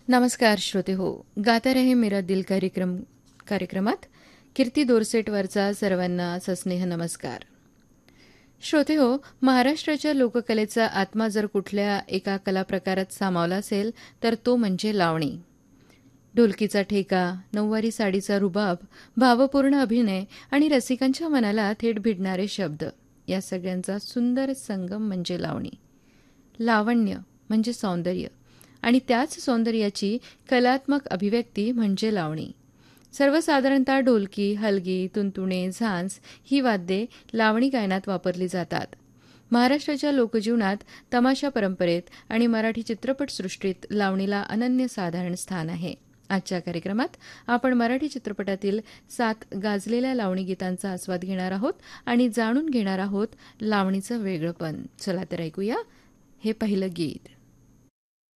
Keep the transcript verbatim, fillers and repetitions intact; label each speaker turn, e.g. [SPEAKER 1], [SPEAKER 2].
[SPEAKER 1] नमस्कार श्रोते हो, गाता रहे मेरा दिल कार्यक्रम कार्यक्रमात कीर्ती दोरसेटवरचा सर्वांना सस्नेह नमस्कार. श्रोते हो, महाराष्ट्राच्या लोककलेचा आत्मा जर कुठल्या एका कलाप्रकारात सामावला असेल तर तो म्हणजे लावणी. ढोलकीचा ठेका, नऊवारी साडीचा रुबाब, भावपूर्ण अभिनय आणि रसिकांच्या मनाला थेट भिडणारे शब्द या सगळ्यांचा सुंदर संगम म्हणजे लावणी. लावण्य म्हणजे सौंदर्य आणि त्याच सौंदर्याची कलात्मक अभिव्यक्ती म्हणजे लावणी. सर्वसाधारणतः ढोलकी, हलगी, तुंतुणे, झांज ही वाद्ये लावणी गायनात वापरली जातात. महाराष्ट्राच्या लोकजीवनात, तमाशा परंपरेत आणि मराठी चित्रपटसृष्टीत लावणीला अनन्यसाधारण स्थान आहे. आजच्या कार्यक्रमात आपण मराठी चित्रपटातील सात गाजलेल्या लावणी गीतांचा आस्वाद घेणार आहोत आणि जाणून घेणार आहोत लावणीचं वेगळंपण. चला तर ऐकूया हे पहिलं गीत.